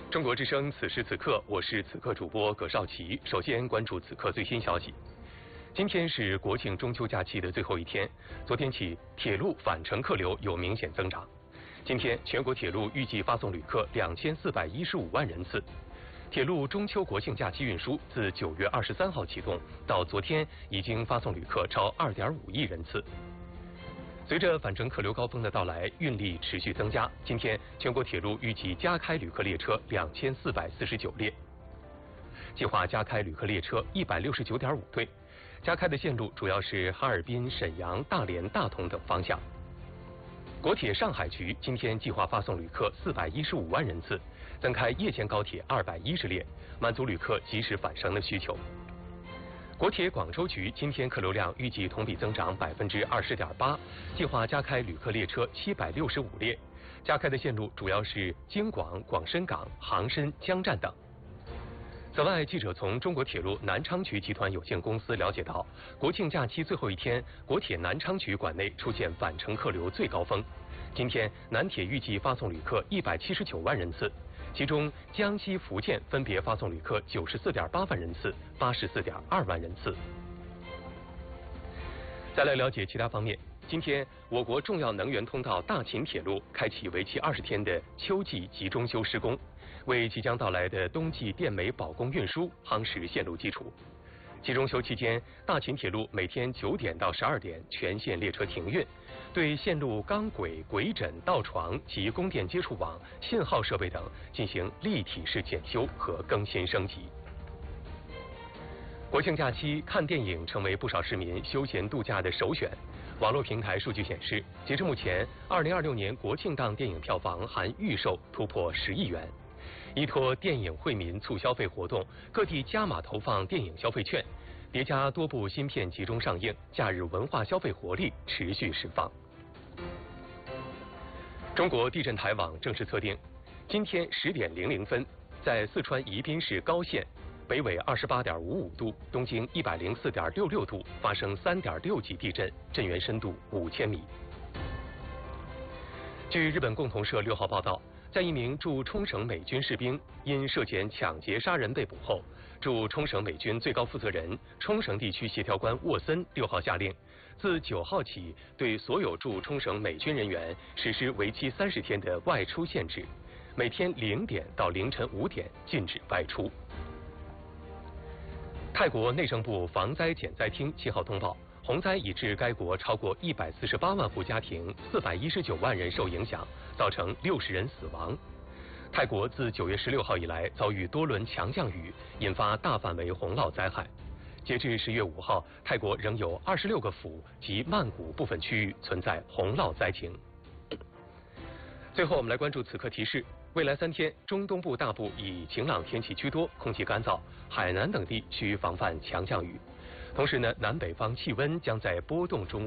中国之声，此时此刻，我是此刻主播葛少奇。首先关注此刻最新消息。今天是国庆中秋假期的最后一天，昨天起，铁路返程客流有明显增长。今天全国铁路预计发送旅客2415万人次。铁路中秋国庆假期运输自9月23号启动，到昨天已经发送旅客超2.5亿人次。随着返程客流高峰的到来，运力持续增加。今天全国铁路预计加开旅客列车2449列，计划加开旅客列车169.5对，加开的线路主要是哈尔滨、沈阳、大连、大同等方向。国铁上海局今天计划发送旅客415万人次，增开夜间高铁210列，满足旅客及时返程的需求。国铁广州局今天客流量预计同比增长20.8%，计划加开旅客列车765列，加开的线路主要是京广、广深港、杭深、江站等。此外，记者从中国铁路南昌局集团有限公司了解到，国庆假期最后一天，国铁南昌局管内出现返程客流最高峰。今天，南铁预计发送旅客179万人次，其中江西、福建分别发送旅客94.8万人次、84.2万人次。再来了解其他方面。今天，我国重要能源通道大秦铁路开启为期20天的秋季集中修施工，为即将到来的冬季电煤保供运输夯实线路基础。集中修期间，大秦铁路每天9点到12点全线列车停运，对线路钢轨、轨枕、道床及供电接触网、信号设备等进行立体式检修和更新升级。国庆假期看电影成为不少市民休闲度假的首选。网络平台数据显示，截至目前，2026年国庆档电影票房含预售突破10亿元。依托电影惠民促消费活动，各地加码投放电影消费券，叠加多部新片集中上映，假日文化消费活力持续释放。中国地震台网正式测定，今天10点00分，在四川宜宾市高县北纬28.55度，东经104.66度发生3.6级地震，震源深度5000米。据日本共同社6号报道，在一名驻冲绳美军士兵因涉嫌抢劫杀人被捕后，驻冲绳美军最高负责人、冲绳地区协调官沃森6号下令，自9号起对所有驻冲绳美军人员实施为期30天的外出限制，每天0点到凌晨5点禁止外出。泰国内政部防灾减灾厅7号通报，洪灾已致该国超过148万户家庭，419万人受影响，造成60人死亡。泰国自9月16号以来遭遇多轮强降雨，引发大范围洪涝灾害。截至10月5号，泰国仍有26个府及曼谷部分区域存在洪涝灾情。最后，我们来关注此刻提示。未来3天，中东部大部以晴朗天气居多，空气干燥，海南等地需防范强降雨。同时呢，南北方气温将在波动中